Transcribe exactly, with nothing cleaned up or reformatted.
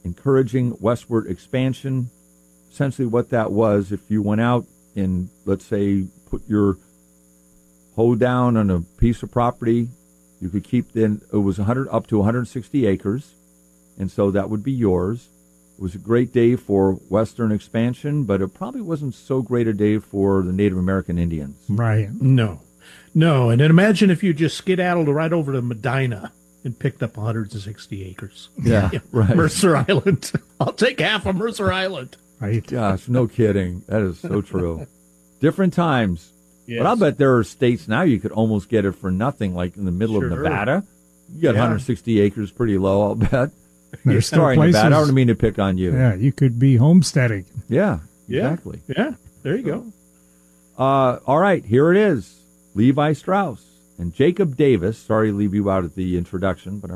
encouraging westward expansion. Essentially what that was, if you went out and, let's say, put your hoe down on a piece of property, you could keep then, it was one hundred up to one hundred sixty acres, and so that would be yours. It was a great day for western expansion, but it probably wasn't so great a day for the Native American Indians. Right. No. No. And then imagine if you just skedaddled right over to Medina and picked up one hundred sixty acres. Yeah, right. Mercer Island. I'll take half of Mercer Island. Right. Gosh, no kidding. That is so true. Different times. Yes. But I'll bet there are states now you could almost get it for nothing, like in the middle Sure. of Nevada. You got Yeah. one hundred sixty acres pretty low, I'll bet. There's still Sorry, places, Nevada. I don't mean to pick on you. Yeah, you could be homesteading. Yeah, Yeah. exactly. Yeah. There you go. Uh, all right, here it is. Levi Strauss and Jacob Davis. Sorry to leave you out at the introduction, but I'm